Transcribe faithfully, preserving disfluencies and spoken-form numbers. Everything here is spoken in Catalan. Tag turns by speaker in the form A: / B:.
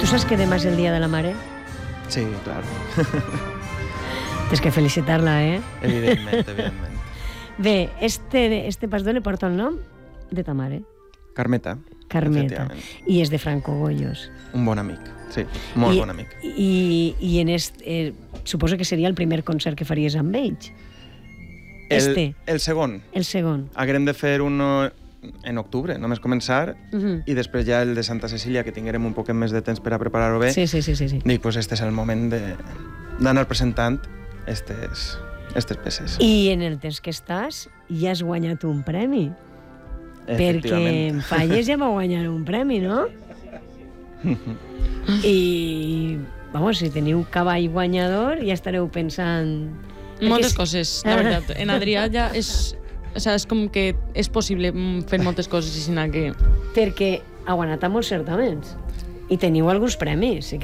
A: Tu saps que demà és el dia de la mare?
B: Sí, claro.
A: Tens que felicitar-la, eh?
B: Evidentment, evidentment.
A: Bé, este, este pastor li porta el nom de ta mare.
B: Carmeta.
A: Carmeta. I és de Franco Goyos.
B: Un bon amic, sí, molt
A: I,
B: bon amic.
A: I, i en est, eh, suposo que seria el primer concert que faries amb ells.
B: El,
A: Este.
B: el segon.
A: El segon.
B: Haguem de fer un en octubre, només començar, uh -huh. i després ja el de Santa Cecília, que tinguérem un poc més de temps per a preparar-ho bé.
A: Sí, sí, sí, sí, sí.
B: Dic, pues este és el moment d'anar presentant estes, estes peces.
A: I en el temps que estàs ja has guanyat un premi. Perquè en Falles ja va guanyar un premi, no? I, vamos, si teniu cavall guanyador, ja estareu pensant...
C: Moltes és... coses, la veritat. En Adrià ja és... O sea, és com que és possible fer moltes coses i sinó que...
A: Perquè ha guanyat a molts certaments i teniu alguns premis,